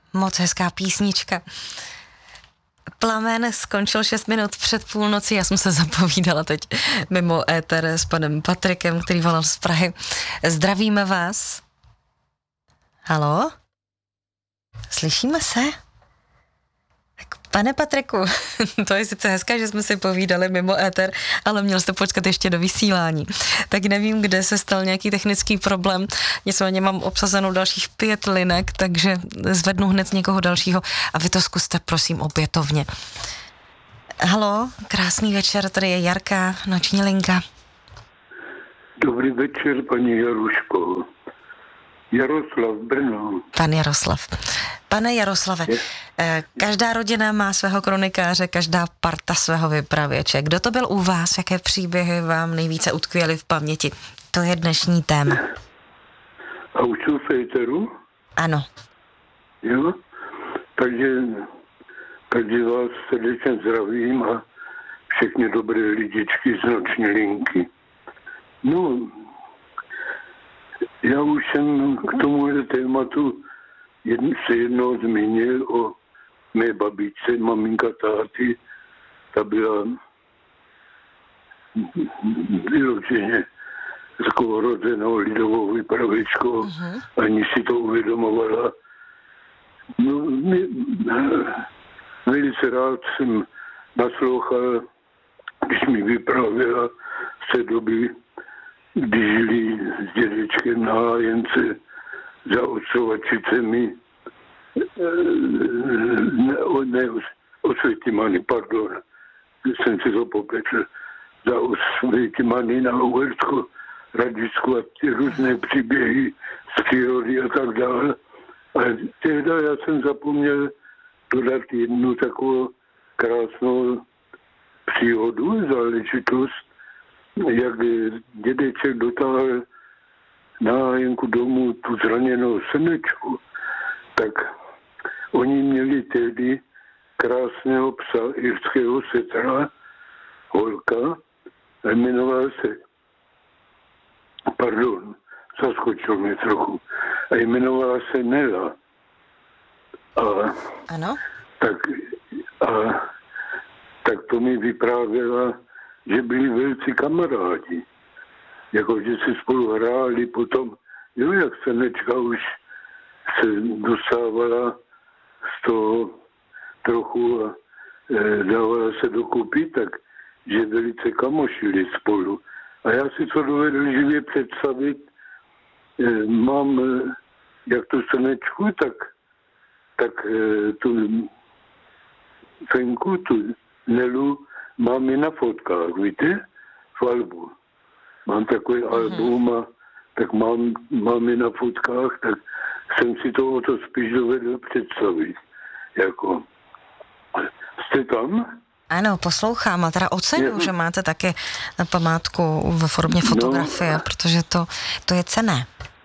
moc hezká písnička. Plamen skončil 6 minut před půlnocí, já jsem se zapovídala teď mimo éter s panem Patrikem, který volal z Prahy. Zdravíme vás. Haló? Slyšíme se? Tak pane Patriku, to je sice hezké, že jsme si povídali mimo éter, ale měl jste počkat ještě do vysílání. Tak nevím, kde se stal nějaký technický problém, nicméně mám obsazenou dalších 5 linek, takže zvednu hned někoho dalšího a vy to zkuste prosím opětovně. Haló, krásný večer, tady je Jarka, noční linka. Dobrý večer, paní Jaruško. Jaroslav, Brno. Pan Jaroslav. Pane Jaroslave, každá rodina má svého kronikáře, každá parta svého vypravěče. Kdo to byl u vás? Jaké příběhy vám nejvíce utkvěly v paměti? To je dnešní téma. A už jsou v éteru? Ano. Jo? Takže vás srdečně zdravím a všechny dobré lidičky z noční linky. No, já už jsem k tomuhle tématu se jednou zmínil o mé babičce, maminka táty, ta byla vyloženě takovou rozenou lidovou vypravěčkou, ani si to uvědomovala. No, velice rád jsem naslouchal, když mi vyprávěla z té doby, kdy žili s dědečkem na Hájence za Osvětimany, Osvětimany, pardon, jsem si to popletl, za Osvětimany na Uhersku, Radicku a ty různé příběhy z přírody a tak dále. A tehdy já jsem zapomněl dodat jednu takovou krásnou příhodu, záležitost, jak dědeček dotáhl na Hájenku domů tu zraněnou Slnečku, tak oni měli tehdy krásného psa irského setra, holka, a jmenoval se, zaskočil mě trochu, a jmenovala se Nela. Ano? Tak to mi vyprávěla, že byli velcí kamarádi. Jakože si spolu hráli potom, jo, jak Slnečka už se dostávala z toho trochu a dávala se dokupy, tak že velice kamošili spolu. A já si to dovedl živě představit. Mám jak tu Slnečku, tak tu Fenku, tu Nelu mám i na fotkách, víte, v albu. Mám takový album a tak mám i na fotkách, tak jsem si to o to spíš dovedl představit. Jako, jste tam? Ano, poslouchám a teda oceňuji, že máte také památku ve formě fotografie, protože to je cenné.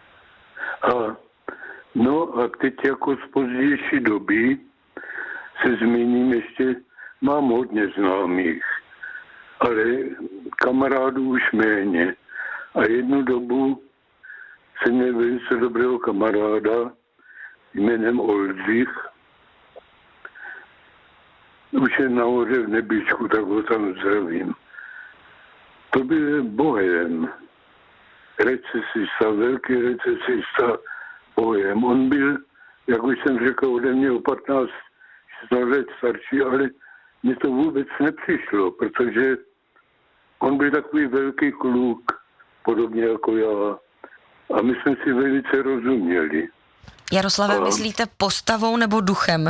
A teď jako z pozdější doby se zmíním ještě, mám hodně známých, ale kamarádů už méně. A jednu dobu jsem měl velice dobrého kamaráda jménem Oldřich. Už je nahoře v Nebíčku, tak ho tam zdravím. To byl bohem. Recesista, velký recesista, bohem. On byl, jak už jsem řekl, ode mě o 15-16 let starší, ale mně to vůbec nepřišlo, protože on byl takový velký kluk, podobně jako já. A my jsme si velice rozuměli. Jaroslave, myslíte postavou nebo duchem?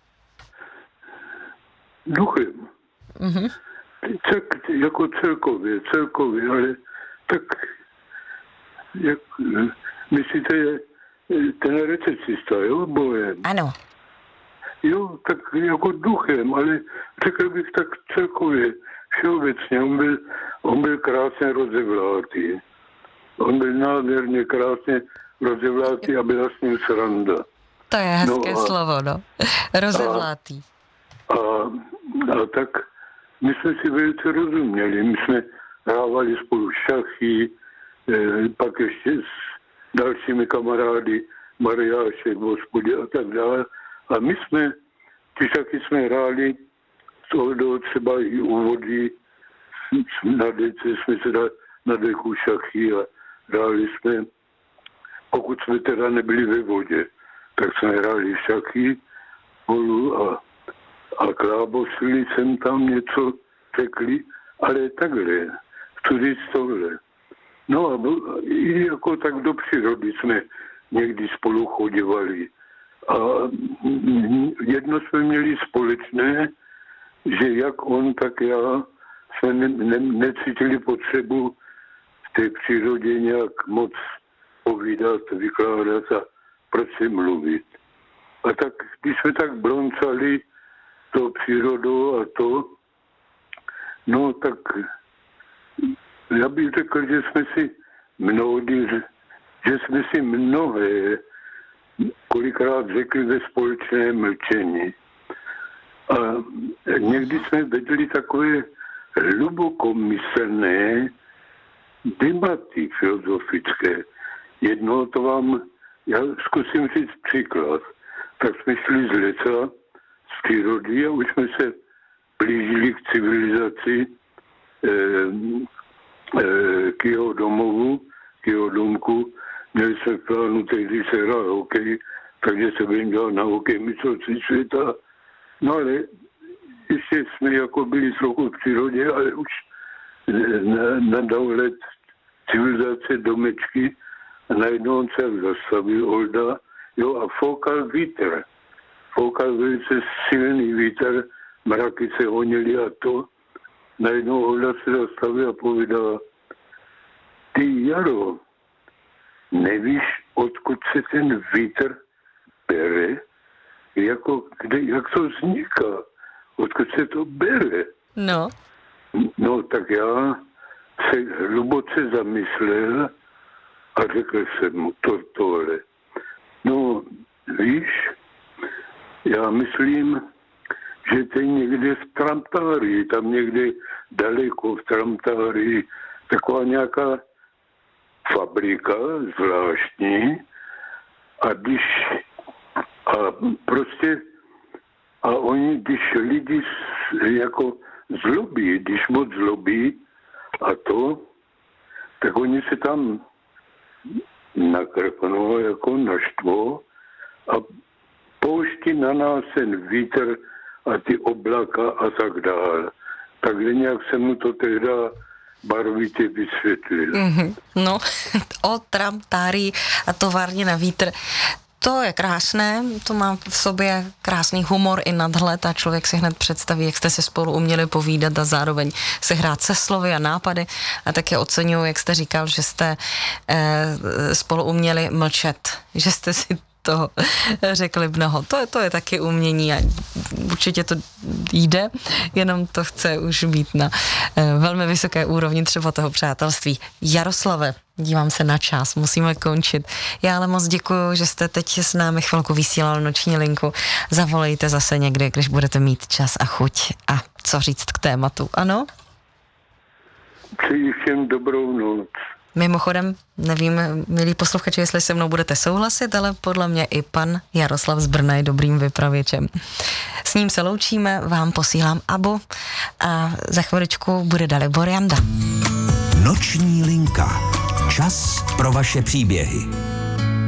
Duchem. Mhm. Jako celkově, ale tak, jak, myslíte, ten recesista, jo, bohem? Ano. Jo, tak jako duchem, ale řekl bych tak celkově, všeobecně, on byl krásně rozevlátý. On byl nádherně krásně rozevlátý a byla s ním sranda. To je hezké slovo, no. Rozevlátý. A tak my jsme si velice rozuměli. My jsme hrávali spolu šachy, pak ještě s dalšími kamarády, Mariášek, Hospodě a tak dále. A my jsme, když taky jsme hráli s Oldou třeba i u vody, na dece jsme se na deku šachy a hráli jsme, pokud jsme teda nebyli ve vodě, tak jsme hráli šachy spolu a klábosili jsem tam něco, řekli, ale takhle, chci říct tohle. No a i jako tak do přírody jsme někdy spolu chodívali. A jedno jsme měli společné, že jak on, tak já jsme necítili potřebu v té přírodě nějak moc povídat, vykládat a proč si mluvit. A tak, když jsme tak broncali to přírodou a to, no tak já bych řekl, že jsme si mnohé kolikrát řekli ve společném mlčení. A někdy jsme vedli takové hlubokomyslné debaty filozofické. Jedno to já zkusím říct příklad. Tak jsme šli z lesa, z přírody a už jsme se blížili k civilizaci, k jeho domovu, k jeho domku. Měli jsme v plánu tehdy se hrát hokej, takže se budeme dělat na hokej mistrovství světa. No ale ještě jsme jako byli trochu v přírodě, ale už na dohled civilizace domečky a najednou on se zastavil, Olda, jo, a foukal vítr. Foukal velice silný vítr, mraky se honily a to. Najednou Olda se zastavila a povedala, ty Jaro, nevíš, odkud se ten vítr bere? Jak to vzniká? Odkud se to bere? No. No, tak já se hluboce zamyslel a řekl jsem mu tohle. No, víš, já myslím, že to je někde v Tramtárii, tam někde daleko v Tramtárii, taková nějaká fabrika zvláštní a oni, když lidi jako zlobí, když moc zlobí a to, tak oni se tam nakrpnou, jako naštvo a pouští na nás ten vítr a ty oblaka a tak dále. Takže nějak jsem mu to tehdy barvitě vysvětlil. Mm-hmm. No, o Tramtárii a továrně na vítr. To je krásné, to má v sobě krásný humor i nadhled a člověk si hned představí, jak jste si spolu uměli povídat a zároveň se hrát se slovy a nápady. A také oceňuji, jak jste říkal, že jste spolu uměli mlčet, že jste si toho řekli mnoho. To je taky umění a určitě to jde, jenom to chce už být na velmi vysoké úrovni třeba toho přátelství. Jaroslave, dívám se na čas, musíme končit. Já ale moc děkuju, že jste teď s námi chvilku vysílal noční linku. Zavolejte zase někdy, když budete mít čas a chuť a co říct k tématu, ano? Přeji všem dobrou noc. Mimochodem, nevím, milí posluchači, jestli se mnou budete souhlasit, ale podle mě i pan Jaroslav z Brna je dobrým vypravěčem. S ním se loučíme, vám posílám abo a za chviličku bude Dalibor Janda. Noční linka. Čas pro vaše příběhy.